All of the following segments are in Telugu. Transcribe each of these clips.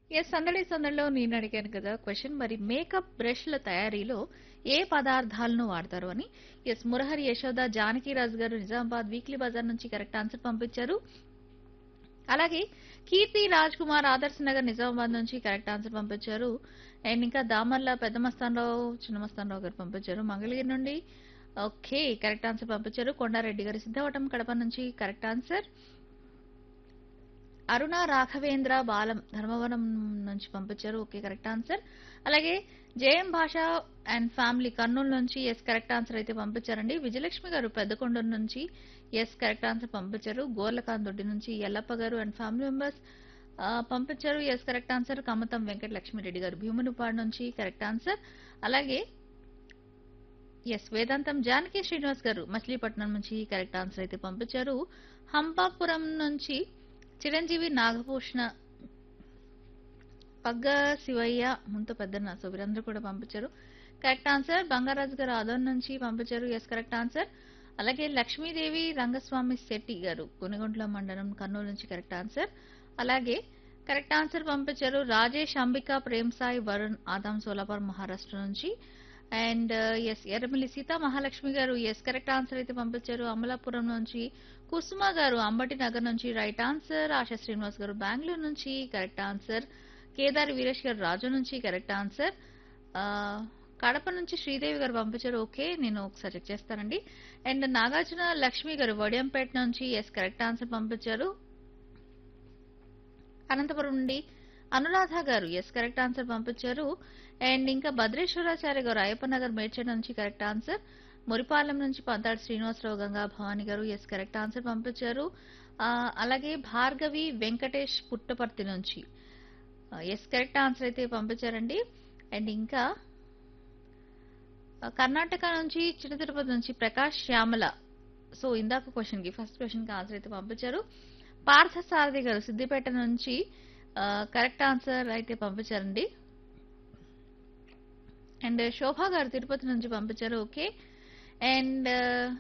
సందడి సందడిలో నేను అడిగాను కదా క్వశ్చన్. మరి మేకప్ బ్రష్ల తయారీలో ఏ పదార్థాలను వాడతారు అని. మురహరి యశోద జానకిరాజు గారు నిజామాబాద్ వీక్లీ బజార్ నుంచి కరెక్ట్ ఆన్సర్ పంపించారు. అలాగే కీర్తి రాజ్ కుమార్ ఆదర్శ్ నగర్ నిజామాబాద్ నుంచి కరెక్ట్ ఆన్సర్ పంపించారు. అండ్ ఇంకా దామర్ల పెద్ద మస్తానరావు చిన్న మస్తానరావు గారు పంపించారు మంగళగిరి నుండి. ఓకే, కరెక్ట్ ఆన్సర్ పంపించారు. కొండారెడ్డి గారు సిద్ధవటం కడప నుంచి కరెక్ట్ ఆన్సర్. అరుణ రాఘవేంద్ర బాలం ధర్మవరం నుంచి పంపించారు. Okay, correct answer. అలాగే జేఎం భాష అండ్ ఫ్యామిలీ కర్నూలు నుంచి కరెక్ట్ ఆన్సర్ అయితే పంపించారండి. విజయలక్ష్మి గారు పెద్దకొండూరు నుంచి కరెక్ట్ ఆన్సర్ పంపించారు. గోర్లకాంత్ దొడ్డి నుంచి ఎల్లప్ప గారు అండ్ ఫ్యామిలీ మెంబర్స్ పంపించారు. Correct answer. కమతం వెంకట లక్ష్మీరెడ్డి గారు భీమునిపాడు నుంచి కరెక్ట్ ఆన్సర్. అలాగే వేదాంతం జానకి శ్రీనివాస్ గారు మచిలీపట్నం నుంచి కరెక్ట్ ఆన్సర్ అయితే పంపించారు. హంపాపురం నుంచి చిరంజీవి నాగభూషణ పగ్గ శివయ్య ముంత పెద్దన్న సో వీరందరూ కూడా పంపించారు కరెక్ట్ ఆన్సర్. బంగారాజు గారు ఆదోన్ నుంచి పంపించారు. Correct answer. అలాగే లక్ష్మీదేవి రంగస్వామి శెట్టి గారు కొనిగుంట్ల మండలం కర్నూలు నుంచి కరెక్ట్ ఆన్సర్. అలాగే కరెక్ట్ ఆన్సర్ పంపించారు రాజేష్ అంబిక ప్రేమ్ సాయి వరుణ్ ఆదాం సోలాపూర్ మహారాష్ట్ర నుంచి. అండ్ ఎర్రమిల్లి సీతా మహాలక్ష్మి గారు కరెక్ట్ ఆన్సర్ అయితే పంపించారు. అమలాపురం నుంచి కుసుమ గారు అంబటి నగర్ నుంచి రైట్ ఆన్సర్. ఆశా శ్రీనివాస్ గారు బెంగళూరు నుంచి కరెక్ట్ ఆన్సర్. కేదారి వీరేష్ గారు రాజు నుంచి కరెక్ట్ ఆన్సర్. కడప నుంచి శ్రీదేవి గారు పంపించారు. ఓకే, నేను ఒకసారి చెక్ చేస్తానండి. అండ్ నాగార్జున లక్ష్మి గారు వడియంపేట నుంచి కరెక్ట్ ఆన్సర్ పంపించారు. అనంతపురం నుండి అనురాధ గారు కరెక్ట్ ఆన్సర్ పంపించారు. అండ్ ఇంకా భద్రేశ్వరాచార్య గారు అయ్యప్ప నగర్ మేడ్చల్ నుంచి కరెక్ట్ ఆన్సర్. మురిపాలెం నుంచి పంతాడు శ్రీనివాసరావు గంగా భవాని గారు కరెక్ట్ ఆన్సర్ పంపించారు. అలాగే భార్గవి వెంకటేష్ పుట్టపర్తి నుంచి కరెక్ట్ ఆన్సర్ అయితే పంపించారండి. అండ్ ఇంకా కర్ణాటక నుంచి చిన్న తిరుపతి నుంచి ప్రకాష్ శ్యామల సో ఇందాక క్వశ్చన్ కి ఫస్ట్ క్వశ్చన్ కి ఆన్సర్ అయితే పంపించారు. పార్థ సారథి గారు సిద్దిపేట నుంచి కరెక్ట్ ఆన్సర్ అయితే పంపించారండి. అండ్ శోభా గారు తిరుపతి నుంచి పంపించారు. ఓకే. అండ్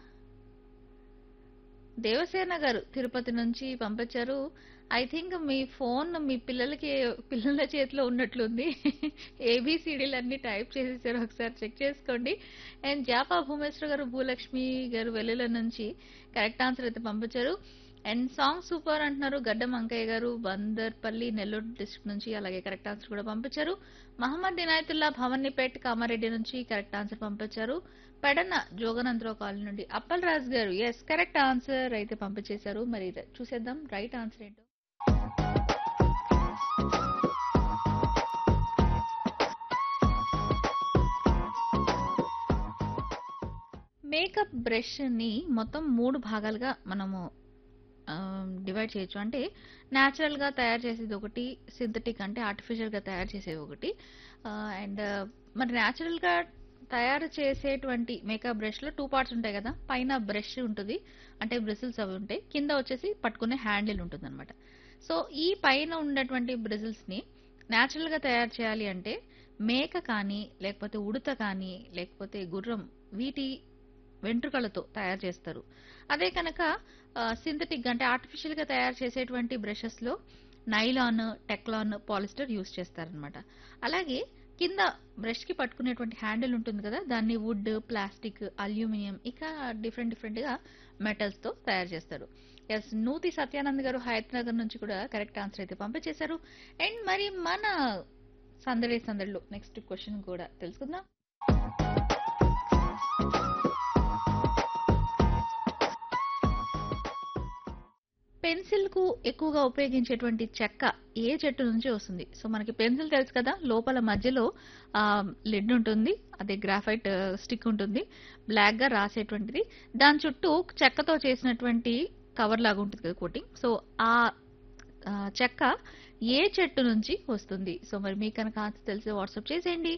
దేవసేన గారు తిరుపతి నుంచి పంపించారు. ఐ థింక్ మీ ఫోన్ మీ పిల్లల చేతిలో ఉన్నట్లుంది. ఏబిసిడీలు అన్ని టైప్ చేసేసారు, ఒకసారి చెక్ చేసుకోండి. అండ్ జాపా భూమేశ్వర గారు భూలక్ష్మి గారు వెల్లుల నుంచి కరెక్ట్ ఆన్సర్ అయితే పంపించారు. అండ్ సాంగ్ సూపర్ అంటున్నారు గడ్డం అంకయ్య గారు బందర్పల్లి నెల్లూరు డిస్ట్రిక్ట్ నుంచి అలాగే కరెక్ట్ ఆన్సర్ కూడా పంపించారు. మహమ్మద్ ఇనాయతుల్లా భవన్నిపేట్ కామారెడ్డి నుంచి కరెక్ట్ ఆన్సర్ పంపించారు. పెడన్న జోగనంతరావు కాలనీ నుండి అప్పల్ రాజ్ గారు కరెక్ట్ ఆన్సర్ అయితే పంపించేశారు. మరి చూసేద్దాం రైట్ ఆన్సర్ ఏంటో. మేకప్ బ్రష్ ని మొత్తం 3 భాగాలుగా మనము డివైడ్ చేయొచ్చు. అంటే న్యాచురల్ గా తయారు చేసేది ఒకటి, సింథటిక్ అంటే ఆర్టిఫిషియల్ గా తయారు చేసేది ఒకటి. అండ్ మరి న్యాచురల్ గా తయారు చేసేటువంటి మేకప్ బ్రష్ లో 2 పార్ట్స్ ఉంటాయి కదా. పైన బ్రష్ ఉంటుంది అంటే బ్రిజిల్స్ అవి ఉంటాయి, కింద వచ్చేసి పట్టుకునే హ్యాండిల్ ఉంటుంది అనమాట. సో ఈ పైన ఉన్నటువంటి బ్రిజిల్స్ ని న్యాచురల్ గా తయారు చేయాలి అంటే మేక కానీ లేకపోతే ఉడత కానీ లేకపోతే గుర్రం వీటి వెంట్రుకలతో తయారు చేస్తారు. అదే కనుక సింథటిక్ అంటే ఆర్టిఫిషియల్ గా తయారు చేసేటువంటి బ్రషెస్ లో నైలాన్, టెక్లాన్, పాలిస్టర్ యూజ్ చేస్తారనమాట. అలాగే కింద బ్రష్ కి పట్టుకునేటువంటి హ్యాండిల్ ఉంటుంది కదా, దాన్ని వుడ్, ప్లాస్టిక్, అల్యూమినియం ఇక డిఫరెంట్ డిఫరెంట్ గా మెటల్స్ తో తయారు చేస్తారు. నూతి సత్యానంద్ గారు హైదరాబాద్ నుంచి కూడా కరెక్ట్ ఆన్సర్ అయితే పంపించేశారు. అండ్ మరి మన సందడిలో నెక్స్ట్ క్వశ్చన్ కూడా తెలుసుకుందాం. పెన్సిల్ కు ఎక్కువగా ఉపయోగించేటువంటి చెక్క ఏ చెట్టు నుంచి వస్తుంది? సో మనకి పెన్సిల్ తెలుసు కదా, లోపల మధ్యలో లిడ్ ఉంటుంది, అదే గ్రాఫైట్ స్టిక్ ఉంటుంది, బ్లాక్ గా రాసేటువంటిది. దాని చుట్టూ చెక్కతో చేసినటువంటి కవర్ లాగా ఉంటుంది కదా కోటింగ్. సో ఆ చెక్క ఏ చెట్టు నుంచి వస్తుంది? సో మరి మీకు కనుక ఆన్సర్ తెలిసి వాట్సాప్ చేసేయండి.